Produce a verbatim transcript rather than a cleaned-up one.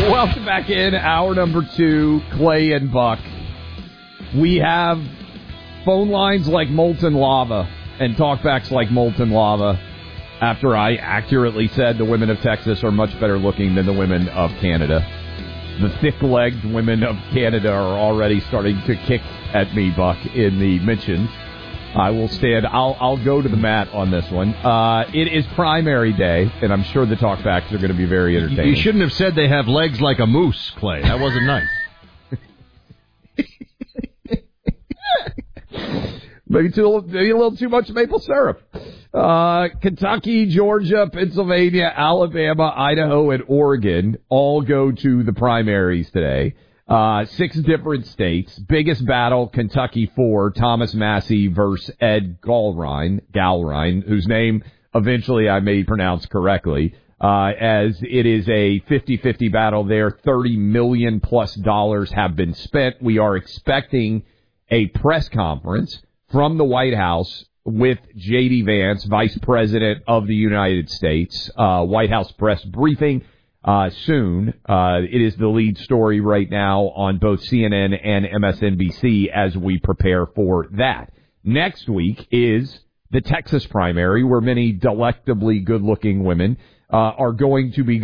Welcome back in. Hour number two, Clay and Buck. We have phone lines like molten lava and talkbacks like molten lava after I accurately said the women of Texas are much better looking than the women of Canada. The thick-legged women of Canada are already starting to kick at me, Buck, in the mentions. I will stand. I'll I'll go to the mat on this one. Uh, it is primary day, and I'm sure the talkbacks are going to be very entertaining. You shouldn't have said they have legs like a moose, Clay. That wasn't nice. maybe, too, maybe a little too much maple syrup. Uh, Kentucky, Georgia, Pennsylvania, Alabama, Idaho, and Oregon all go to the primaries today. Uh, six different states. Biggest battle, Kentucky four, Thomas Massey versus Ed Galrine, Galrine, whose name eventually I may pronounce correctly, uh, as it is a fifty-fifty battle there. thirty million plus dollars have been spent. We are expecting a press conference from the White House with J D. Vance, Vice President of the United States, uh, White House press briefing. Uh, soon. Uh, it is the lead story right now on both C N N and M S N B C as we prepare for that. Next week is the Texas primary, where many delectably good-looking women uh, are going to be